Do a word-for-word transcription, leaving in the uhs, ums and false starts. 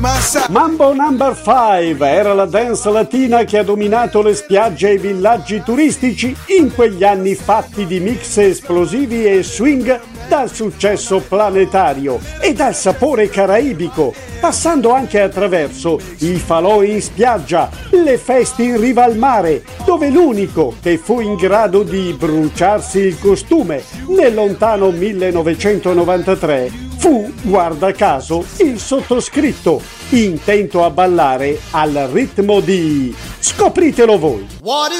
Mambo number five era la dance latina che ha dominato le spiagge e i villaggi turistici in quegli anni fatti di mix esplosivi e swing dal successo planetario e dal sapore caraibico, passando anche attraverso i falò in spiaggia, le feste in riva al mare, dove l'unico che fu in grado di bruciarsi il costume nel lontano millenovecentonovantatré fu, guarda caso, il sottoscritto, intento a ballare al ritmo di... Scopritelo voi!